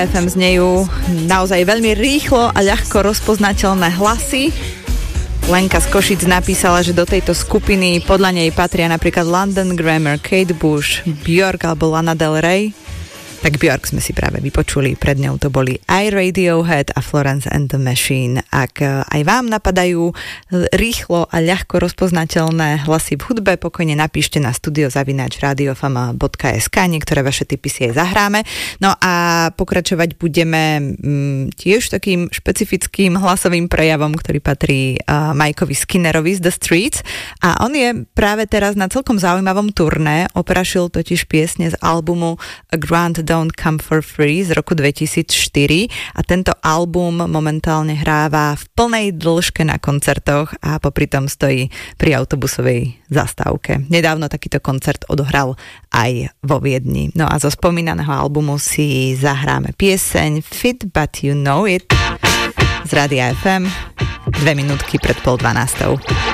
FM znejú naozaj veľmi rýchlo a ľahko rozpoznateľné hlasy. Lenka z Košic napísala, že do tejto skupiny podľa nej patria napríklad London Grammar, Kate Bush, Björk alebo Lana Del Rey. Tak Björk sme si práve vypočuli, pred ňou to boli aj Radiohead a Florence and the Machine. Ak aj vám napadajú rýchlo a ľahko rozpoznateľné hlasy v hudbe, pokojne napíšte na studio@radiofm.sk, niektoré vaše tipy si aj zahráme. No a pokračovať budeme tiež takým špecifickým hlasovým prejavom, ktorý patrí Mikeovi Skinnerovi z The Streets, a on je práve teraz na celkom zaujímavom turné, oprašil totiž piesne z albumu A Grant Don't Come for Free z roku 2004 a tento album momentálne hráva v plnej dĺžke na koncertoch a popri tom stojí pri autobusovej zastávke. Nedávno takýto koncert odohral aj vo Viedni. No a zo spomínaného albumu si zahráme pieseň Fit But You Know It z Rádia FM 2 minútky pred 11:30.